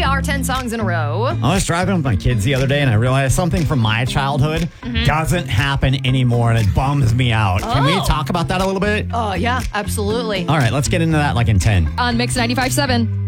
They are 10 songs in a row. I was driving with my kids the other day and I realized something from my childhood doesn't happen anymore and it bums me out. Can we talk about that a little bit? Oh, yeah, absolutely. All right, let's get into that like in 10. On Mix 95.7.